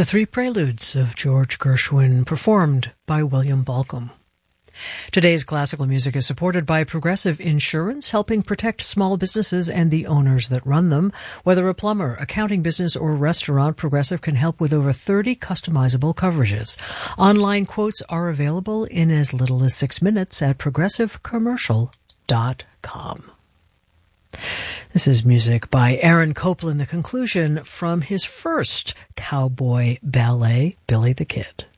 The Three Preludes of George Gershwin, performed by William Balcom. Today's classical music is supported by Progressive Insurance, helping protect small businesses and the owners that run them. Whether a plumber, accounting business, or restaurant, Progressive can help with over 30 customizable coverages. Online quotes are available in as little as 6 minutes at progressivecommercial.com. This is music by Aaron Copland, the conclusion from his first cowboy ballet, Billy the Kid.